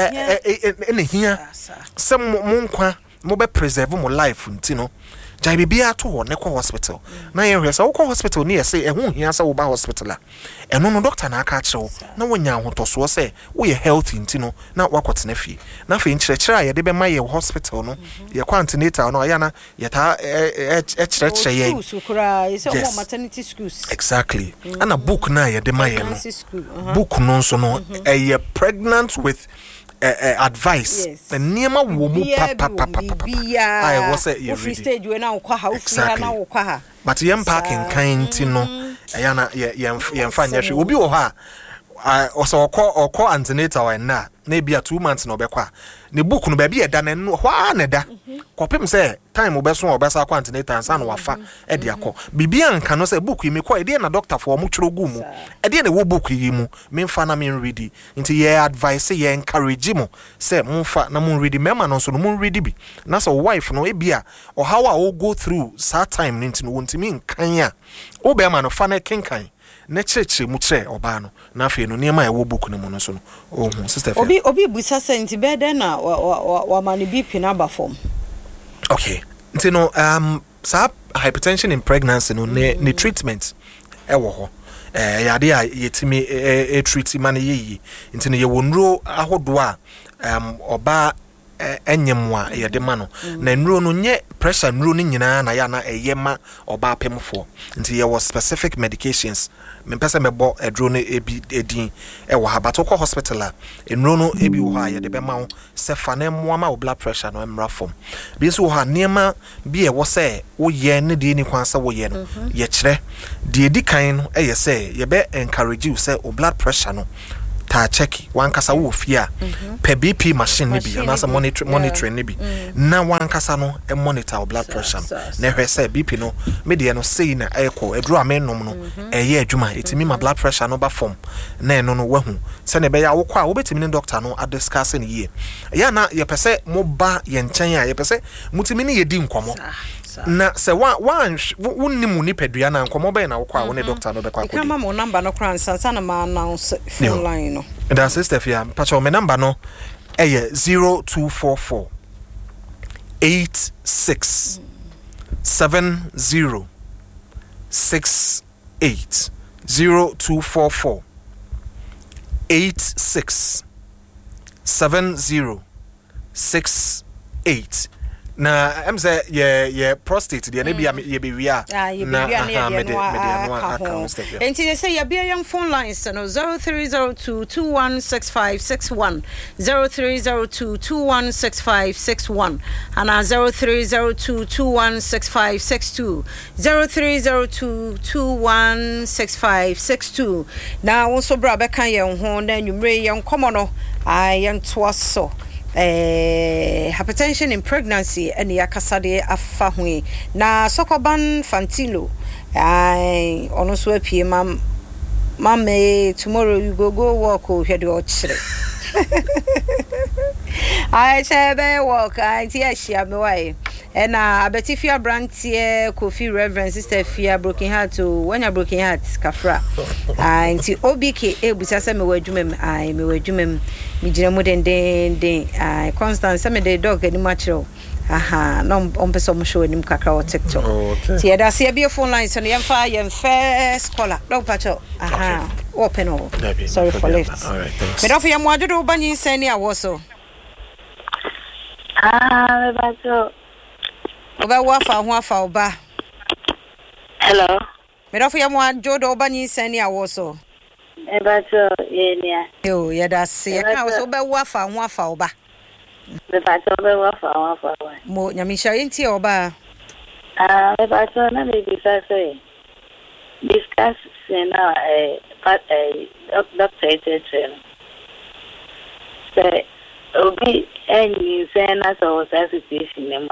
ene hia se mo nkwa mo be preserve mo life nti no jai bibia to ho ne ko hospital na ye hwe se wo ko hospital ne ye se ehun hia se wo ba hospital a eno no doctor na aka kire wo na wonya ahotoso se wo ye healthy nti no na wakotena fie na fe nkyerɛkyerɛ a ye de be ma ye hospital no ye quantinator no ya na ye ta ɛkyerɛkyerɛ ye yes maternity schools exactly ana book na ye de ma ye no book no nso no eh pregnant with Uh, uh, advice and niema wo mu papa papa papa I was say you free stage we na ukwa ha ufri na ukwa ha but yem parking kind no eya na ye yem fa nyehwe obi wo ha also okọ okọ antenatal wa na na bia two months na obekwa ne book no ba bia da na no hwa na da kopem say time obeso obesa kwa antenatal san wafa e de akọ bibia nka no say book yi me kwa e de na doctor for mu tworo gu mu e de na wo book yi mu me mfa na me read nti ye advice ye encourage mu say mu mfa na mu read mema no so no mu read bi na so wife no e bia o how a o go through that time nti no wontimi nkan a wo be ma no fa na kenkan na cheche mu che oba no na afi no niema e wo book no mu no so no ohun sister obi obi busa senti be den na wa wa mani B P na ba form okay nti no um sa hypertension in pregnancy no ne, ne treatment e wo ho eh yade a yetimi e treat man ye yi nti no ye wonro ahodo a um oba enyemwa ye de ma no na nnuro no nye pressure nnuro no nyina na ya na eyema oba pemfo nti ye was specific medications me pese me bo eduro no ebi edin e wo ha batoko hospital a nnuro no ebi wo ha ye de be ma wo se fa na mo ama wo blood pressure no emra fom bi so wo ha niema bi e wo se wo ye ne de ni kwan se wo ye no ye kire de edi kan no e ye se ye be encourage you se o blood pressure no ta check wan kasa wo fia per B P machine ne bi anasa monitor monitoring ne bi na wan kasa no e monitor blood pressure na hwe say B P no me de no sei na eko edru amenom no eye adwuma etimi ma blood pressure no ba form na eno no wahu se ne be ya wo kwa wo betimi ne doctor no adiscuss ne ye ya na ye pese mo ba ye nchen a ye pese mutimi ne ye di nkomo na se wa wan wonnimu ni pedua na nkomo be na wo kwa wo ne doctor no be kwa ko kama mo number no kran sansa na ma announce phone line no da sister fia pacho me number no eh zero two four four eight six seven zero six eight zero two four four eight six seven zero six eight na em say ye ye prostate de na bia ye be wi a na me de me de no account enti they say ye be young phone lines no zero three zero two two one six five six one zero three zero two two one six five six one and zero three zero two two one six five six two zero three zero two two one six five six two na won so bra be kan ye ho na nwumre ye nkomo no ai ye nto so eh hypertension in pregnancy and yakasade afa hui na sokoban fantilo ai ono so apie mam mama tomorrow you go go walk o hwede o chire I chebe walk I ti ahia me wai and uh abetifia brantie Kofi Reverend Sister Fia Broken Heart o wanya Broken Heart kafra ah nti obk ebusa se me wadwumem ai me wadwumem mi gire mu den den den ai Constance se me de dog ani machiro aha no on person mo show nim kakra o TikTok ti e da se be phone line so no yemfa yem first caller dog pacho aha open o sorry for late all right thanks me do for yem wadodo banyi sani awoso ah me pacho oba wafa ho afa oba hello me do for yem wadodo banyi sani awoso e pacho yenia yo ya da se ya ka so oba wafa ho afa oba me pacho oba wafa ho afa mo nyamisha yenti oba ah me pacho na me bisa say discuss na eh pat eh doctor teacher say obi any say na so situation nema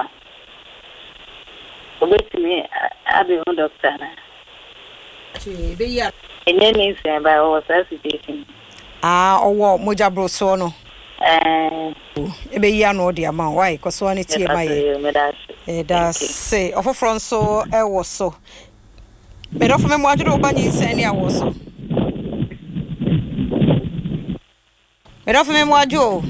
obi me abi on doctor na ti be ya ene ni say ba o situation ah owo moja bro so no eh e be ya no de ama why ko so ani tie mai eh da say ofofro so e wo so me do for me mo aduro banyi sani awoso me do for me mo ajo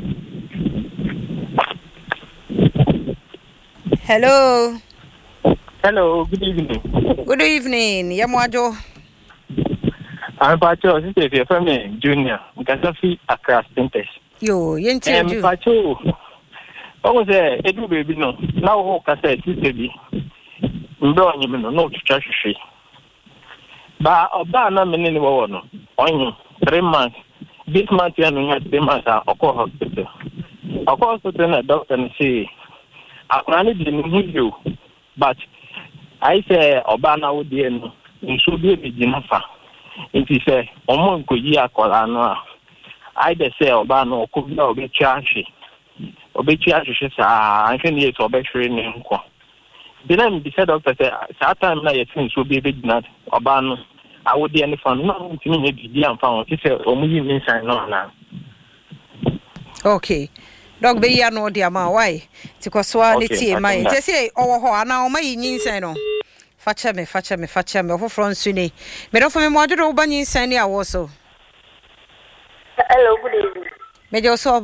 hello hello good evening good evening ya mo ajo I'm Pacho Sister from Junior Gasafi Accra Stinters yo yenti aju em Pacho o say edu baby no na wo ka say sister bi ndo onye me no no twitwa hwehwe ba oba na me ni wo no onye three months this month ya no three months a okọ hospital okọ hospital na doctor ni say akwani di ni hu but I say oba na wo die no nso bi e bi na fa nti say omo nkoyi akola no a I dey say oba no ko bi obi twa hwe obi twa hwe sa anke ni so obi hwe ni nko then the doctor say that time na yetin so bi be dinat oba no awodi any fan no ntimi nye bidi amfa won ti say omuyi mi sign no na okay dog be ya no dia ma why ti kwaswa ni tie mai ti say owo ho ana o mai nyinsan no facha me facha me facha me ofofro nsu ni me do for me mo adodo ba nyinsan ni awoso hello good evening me jo so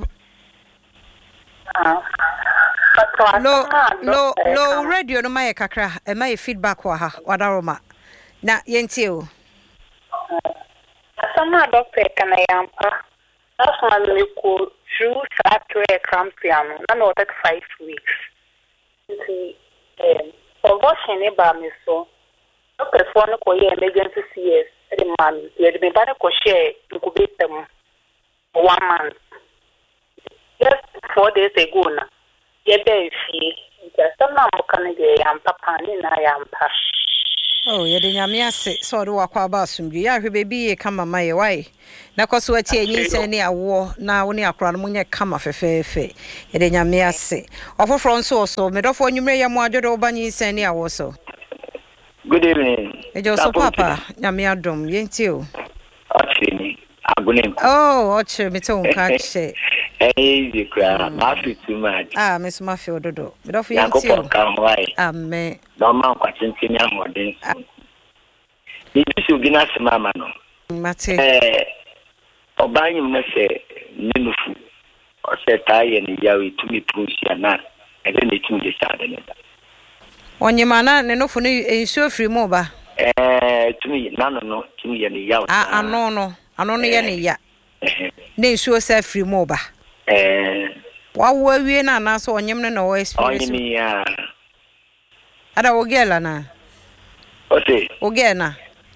ah lo lo lo radio no mai kakra e mai feedback wa ha wadaroma na yenti o sama doctor kana yampa asma le ko through that preeclampsia, none of that five weeks. See, um, convulsion about me so. Okay, for no coye emergency C S. The man, you had been better co share incubate them one month. Just four days ago now. Yeah, baby, just some man can get and papa and I am pass. Oh, you didn't mean so do walk about some. You are baby, come on my way. Na koso ati enyi se ne awo na wo ne akra no munye kama fefefe ye de nyame ase ofofro nso so medofo nwumre ya mu adwodo obanyi se ne awo so. Good evening. Ejo so papa nyame adom yenti o Achini agunem. Oh oche me to nka che Eh easy kra ma fi too much. Ah me so ma fi ododo medofo yenti o amen no man kwatintini amodin. Ni bisu gina semama no mate eh Obanyim na se ninufu o se taye ni yawe tumi prusia na ebe ne tumi de sade ne. Onyima na ne no fu ne ensuo firi mu ba. Eh tumi na no no tumi ye ne yawe. Ah ano no ano no ye ne ya. Ne ensuo se firi mu ba. Eh wa wo awie na na so onyim ne no experience. Onyimi ya. Ada wo gela na. O se. O gena.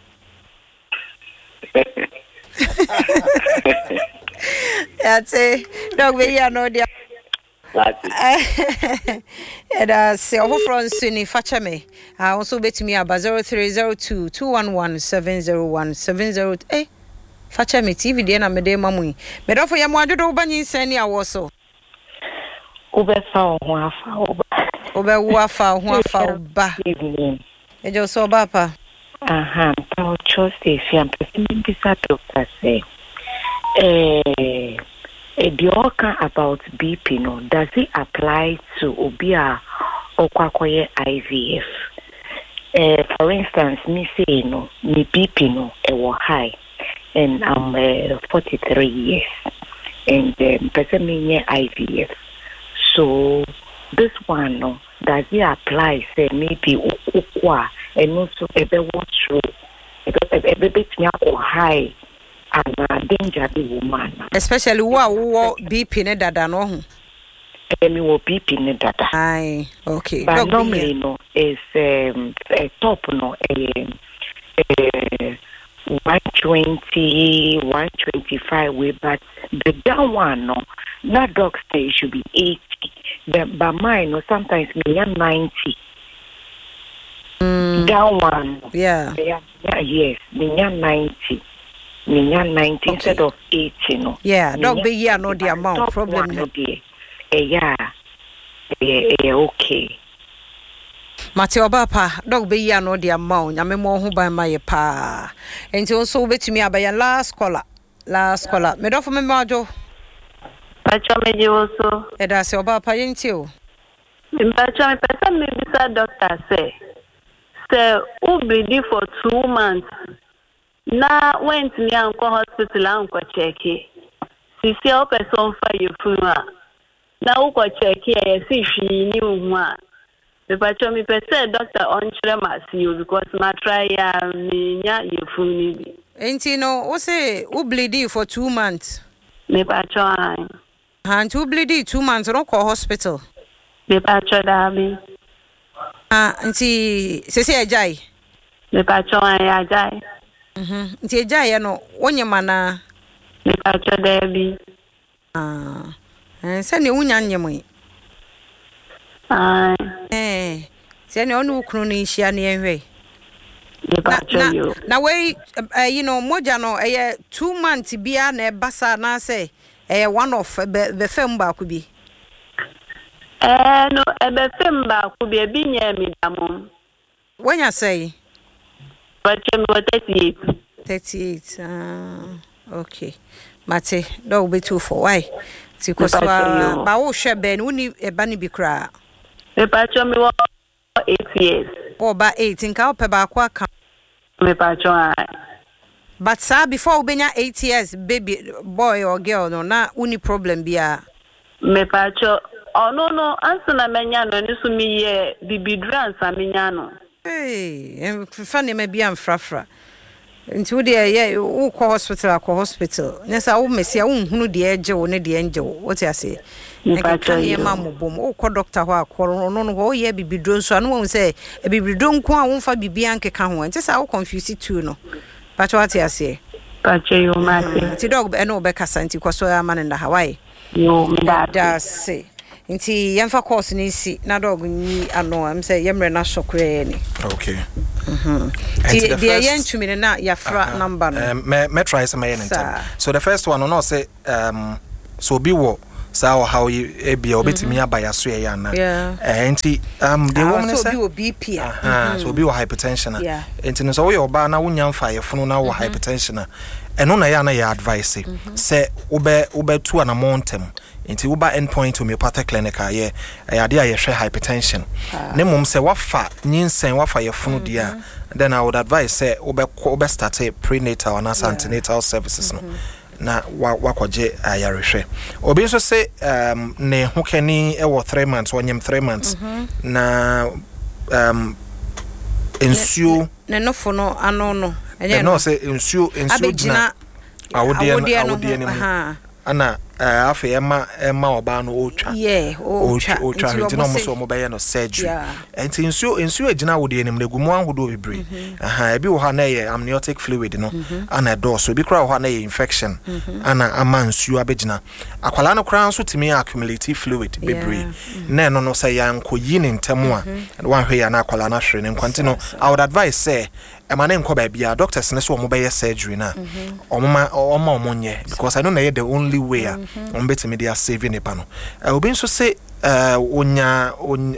That's it. Dog we ya no dia. That's it. Eda se ofo France ni facha me. Ah also betimi aba zero three zero two two one one seven zero one seven zero. Eh. Facha me T V de na me de mamu. Me do fo ya mo adodo banyi nsani awo so. Ubefa ho afa oba. Obe wo afa ho afa oba. Ejo so ba pa. Aha, pa chose if I'm presenting this doctor say. Eh, a about B P no, does it apply to Obia or Kwakoye I V F? Eh, for instance, me say no, me B P no, it was high, and I'm uh, forty-three years, and um, person me I V F. So this one no, does it apply? Say maybe ukwa, and also ebe what's true, ebe ebe ebe high. And a danger the woman. Especially wa wo B P ne dada no ho. Emi wo B P ne dada. Aye, okay. But normally no is um a top no um uh, one twenty, one twenty-five way, but the down one no, that dog say should be eighty. The but mine no sometimes me ninety. Mm. Down one. Yeah. Yeah, yeah yes, me ninety. Minya ninety okay. Instead of eighty no. Yeah, dog be here no the amount problem no be. Eh yeah. Eh eh okay. Mate obapa dog be here no the amount. Nyame mo ho ban ma ye pa. Enti onso betumi abaya last caller. Last caller. Me do for me majo. Pacho me jiwoso. E da se obapa yenti o. Pacho me person me bisa doctor say. Say who bleed for two months. Na went me anko hospital anko cheki. Sisi o person fa you fuma. Na uko cheki e si hwi ni hu a. Me pacho me pese doctor on chere masi because ma try ya me nya you funi bi. Enti no o say u bleed for two months. Me pacho an. And u bleed two months no ko hospital. Me pacho da bi. Ah enti sisi ejai. Me pacho an ya jai. Mhm. Nti eja ye no wonyema na me pacho da bi. Ah. Eh se ne wunya nyem. Ah. Eh. Se ne onu kunu no ihia ne enhwe. Me pacho yo. Na we uh, you know moja no eh two months bia na ebasa na say eh one of the fem ba ku bi. Eh no ebe fem ba ku bi bi nya mi damo. Wonya say But you were thirty-eight. thirty-eight. Ah, okay. Mate, do be too for why? Sikoswa ba wo hwe ben uni e ba ni bi kra. Me pacho me wa eight years. O ba eight nka o pe ba kwa ka. Me pacho ai. But sir before we benya eight years baby boy or girl no na uni problem bia. Me pacho oh no no ansa na menya no ni so mi ye bibidran sa menya no. Hey, em fane me bia mfrafra. nti wo de ye wo ko hospital ko hospital nesa wo mesia wo hunu de eje wo ne de enje wo what you say e ka kan ye ma mobom wo ko doctor ho akoro no no ho ye bibidro so no wo say e bibidro nko a wo mfa bibia nkeka ho nti sa wo confuse too no but what you say Pache yo mate. Ti dog e no be kasa nti kwaso ya man nda Hawaii. Yo me da. Da se. Nti yemfa course ni si na dog ni ano am say yemre na sokre ni. Okay. Mhm. Ti de yentumi na ya fra number no. Um me me try some yen time. So the first one no say um so be wo sao how you e bia obetimi abaya so e yana. Eh nti um the woman say so be B P. Ah so be wo hypertension. Nti no so wo oba na wonya mfa yefunu na wo hypertension. Eno na ya na ya advice say ube ube tu na montem nti uba endpoint homeopathic clinic aye ade aye hwe hypertension ne mum say wafa nyinsen wafa yefunu dia then I would advise say ube ube start prenatal and antenatal services no na wakwaje ayarehwe obi so say um ne hokani e wo three months wonyem three months na um ensuo ne no fo no ano no enye no say ensuo ensuo gina awodie awodie ne mu ana afa ema ema oba no otwa yeah otwa otwa nti no mo so mo be no surgery enti ensuo ensuo agina awodie ne mu negumu ahodo bebre aha ebi wo ha na ye amniotic fluid no ana do so ebi kra wo ha na ye infection ana ama ensuo abegina akwala no kra nso timi accumulative fluid bebre na no no say yankoyi ne ntemu a wan hwe ya na akwala na hwere ne nkwanti no I would advise say emane nko ba bia doctors ne so mo be surgery na omma omma omonye because I know na the only way on bet media saving a pano. I will be so say uh onya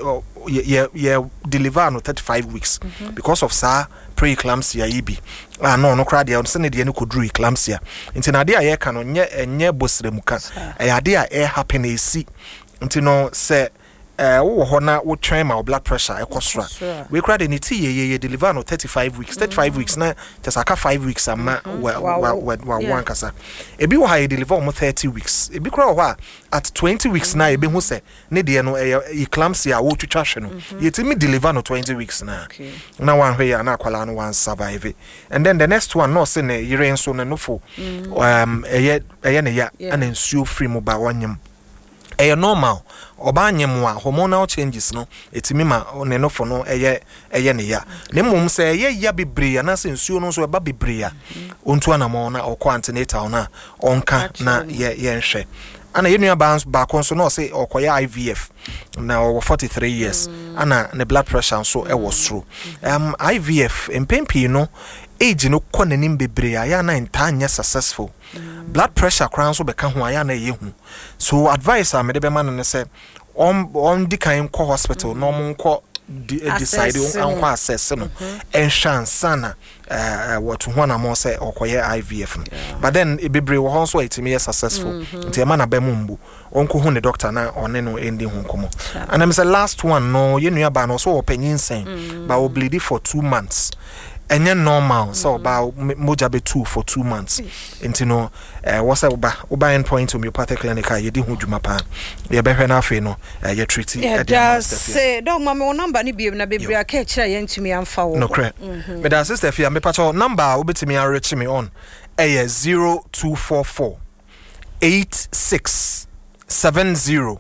ye ye deliver no thirty-five weeks because of sa preeclampsia ibi ah no no crowd ya say de no kodru eclampsia nti na de aye ka no nye enye bosremuka e ade a e happen e si nti no say eh wo ho na wo twen ma blood pressure e kosra we crowd ni ti ye ye deliver no thirty-five weeks thirty-five weeks na just aka five weeks ama wa wa wa one kasa e bi wo ha ye deliver mo thirty weeks e bi crowd ho at twenty weeks na e be hu se ne de no eclampsia wo twitwa hwe no ye ti mi deliver no twenty weeks na na wan hwe ya na akwala no one survive and then the next one no se ne yire nso ne no fo um eye eye ne ya ana nsuo free mo ba wanyem eye normal oba nyemwa hormonal changes no etimi ma ne no fo no eye eye ne ya ne mum se eye ya bebre na se nsuo no so eba bebre ya ontu anamo na okọ antenatal na onka na ye ye nhwe ana yenu balance ba konso no se okoye I V F na over forty-three years ana ne blood pressure so e was through um I V F empempi no age no konanim bebre ya na ntanya successful blood pressure crown so beka ho aya na yehu so advice am de be man ne se on on di kan ko hospital no mo nko decide on kwa assess no en chance na eh what ho na mo say okoye I V F but then e bebre wo ho so etimi successful nti e ma na be mumbu onko hu ne doctor na one no endi hu komo and am say last one no ye nua ba no so opanyin sen ba o bleed for two months enye normal so ba moja be two for two months enti no eh wasa oba oba endpoint homeopathic clinic a yedi hu dwuma pa ye behwe na afi no ye treat e dey say dog mama o number ni biem na bebre aka kira ye ntumi amfa wo no cre me da sister fia me pacho number obetimi a reach me on eh zero two four four eight six seven zero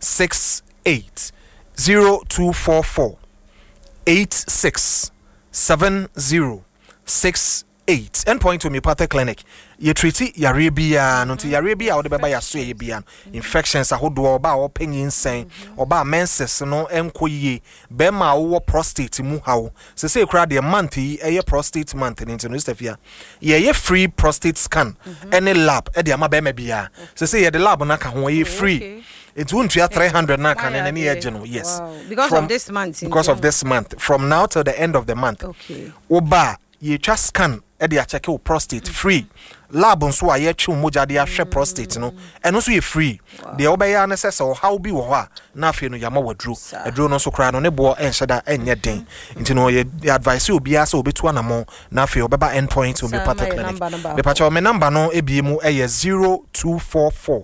six eight zero two four four eight six seven zero six eight endpoint homeopathic clinic ye treat yarebia no ti yarebia wo de beba ya so ye bia infections ahodo oba wo panyin sen oba menses no enkoyie be ma wo prostate mu hawo se se kura de month yi eye prostate month ni no stafia ye ye free prostate scan any lab e de ama be ma bia se se ye de lab na ka ho ye free it won't be three hundred na can any general yes wow. because from, of this month because of this month from now till the end of the month okay oba ye twa scan e dey check your prostate free lab nso a ye twa moja dey ahwe prostate no eno so ye free dey obeya na sese o how bi wo ho a na afi no yama wadro adro no so kra no ne bo enhyeda enye den nti no ye advice obi asa obetu anamo na afi obeba endpoint homeopathic clinic be pa cha me number no ebie mu e ye zero two four four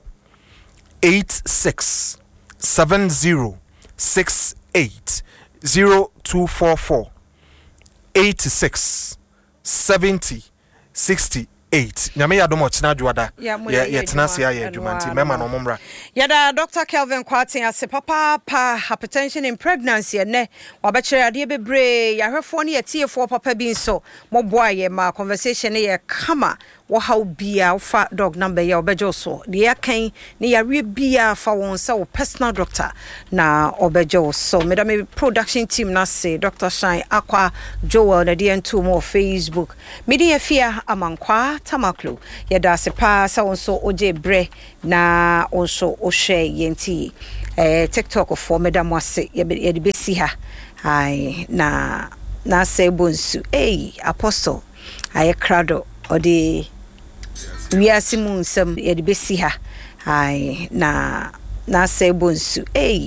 eight six seven zero six eight zero two four four eight six seventy sixty-eight. Nyame ya domo china juada. Ye tena se aye adwuma nti mema no momra. Yada Doctor Kelvin Kwati ase papa pa hypertension in pregnancy ne wabachere ade bebre yahwefo ne yetiefo papa bi nso moboa ye ma conversation ye kama wo how bia fa dog number ye obejo so de yakan ne yare bia fa won se wo personal doctor na obejo so medam production team na say Doctor Shine Akwa Joel na de nto mo Facebook media fia amankwa tamaklo yada se pa sa won so oje bre na onso o share yenti eh TikTok for medam wase ye de besi ha ai na na say bonsu eh apostle aye crado odi we are simun some ye de besi ha ai na na say bonsu eh